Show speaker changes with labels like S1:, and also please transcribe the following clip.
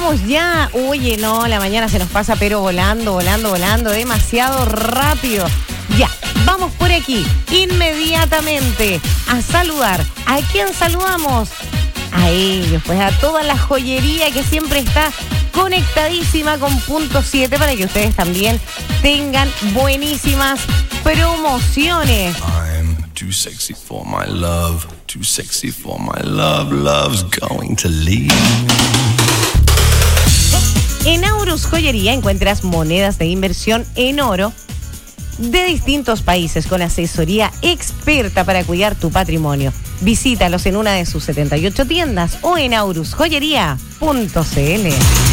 S1: Vamos ya. Oye, no, la mañana se nos pasa pero volando, demasiado rápido. Ya, vamos por aquí, inmediatamente, a saludar. ¿A quién saludamos? A ellos, pues a toda la joyería que siempre está conectadísima con Punto 7 para que ustedes también tengan buenísimas promociones.
S2: I'm too sexy for my love, too sexy for my love, love's going to leave me.
S1: En Aurus Joyería encuentras monedas de inversión en oro de distintos países con asesoría experta para cuidar tu patrimonio. Visítalos en una de sus 78 tiendas o en aurusjoyería.cl.